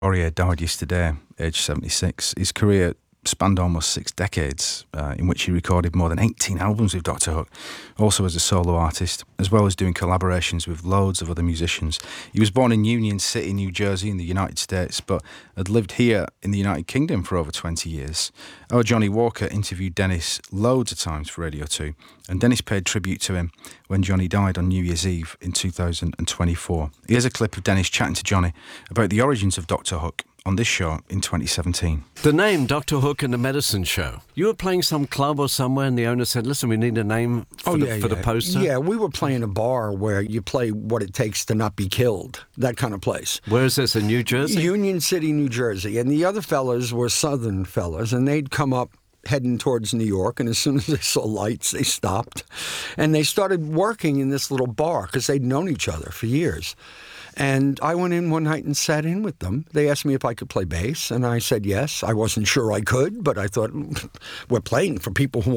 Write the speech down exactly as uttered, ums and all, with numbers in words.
Aurier died yesterday, aged seventy-six. His career spanned almost six decades, uh, in which he recorded more than eighteen albums with Doctor Hook, also as a solo artist, as well as doing collaborations with loads of other musicians. He was born in Union City, New Jersey, in the United States, but had lived here in the United Kingdom for over twenty years. Our Johnny Walker interviewed Dennis loads of times for Radio two, and Dennis paid tribute to him when Johnny died on New Year's Eve in two thousand twenty-four. Here's a clip of Dennis chatting to Johnny about the origins of Doctor Hook on this show in twenty seventeen. The name Doctor Hook and the Medicine Show. You were playing some club or somewhere and the owner said, listen, we need a name for, oh, the, yeah, for yeah. the poster? Yeah, we were playing a bar where you play what it takes to not be killed, that kind of place. Where is this, in New Jersey? Union City, New Jersey. And the other fellas were Southern fellas, and they'd come up heading towards New York, and as soon as they saw lights, they stopped. And they started working in this little bar because they'd known each other for years. And I went in one night and sat in with them. They asked me if I could play bass, and I said yes. I wasn't sure I could, but I thought, we're playing for people who